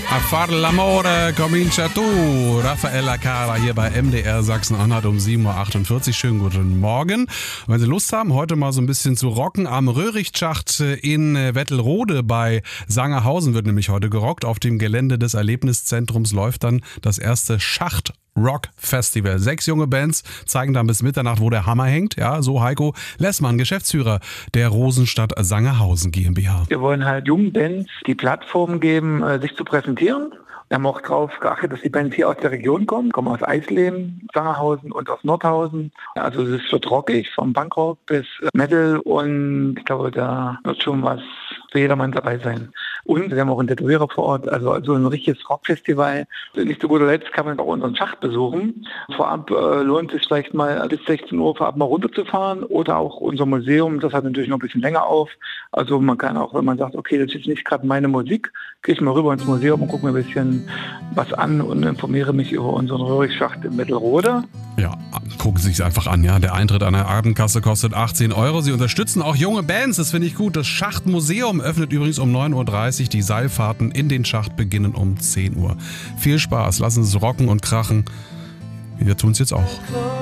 A far l'amore comincia tu. Raffaella Cara hier bei MDR Sachsen-Anhalt um 7.48 Uhr. Schönen guten Morgen. Und wenn Sie Lust haben, heute mal so ein bisschen zu rocken, am Röhricht-Schacht in Wettelrode bei Sangerhausen wird nämlich heute gerockt. Auf dem Gelände des Erlebniszentrums läuft dann das erste Schacht-Rock-Festival. 6 junge Bands zeigen dann bis Mitternacht, wo der Hammer hängt. Ja, so Heiko Lessmann, Geschäftsführer der Rosenstadt Sangerhausen GmbH. Wir wollen halt jungen Bands die Plattform geben, sich zu präsentieren. Wir haben auch darauf geachtet, dass die Bands hier aus der Region kommen aus Eisleben, Sangerhausen und aus Nordhausen. Also es wird rockig, vom Punkrock bis Metal, und ich glaube, da wird schon was für jedermann dabei sein. Und wir haben auch einen Tätowierer vor Ort, also ein richtiges Rockfestival. Nicht zu guter Letzt kann man auch unseren Schacht besuchen. Vorab lohnt es sich vielleicht mal bis 16 Uhr vorab mal runterzufahren, oder auch unser Museum, das hat natürlich noch ein bisschen länger auf. Also man kann auch, wenn man sagt, okay, das ist nicht gerade meine Musik, gehe ich mal rüber ins Museum und gucke mir ein bisschen was an und informiere mich über unseren Röhricht-Schacht in Wettelrode. Ja, gucken Sie sich einfach an, ja. Der Eintritt an der Abendkasse kostet 18 Euro. Sie unterstützen auch junge Bands, das finde ich gut. Das Schachtmuseum öffnet übrigens um 9.30 Uhr. Die Seilfahrten in den Schacht beginnen um 10 Uhr. Viel Spaß, lassen Sie es rocken und krachen. Wir tun es jetzt auch.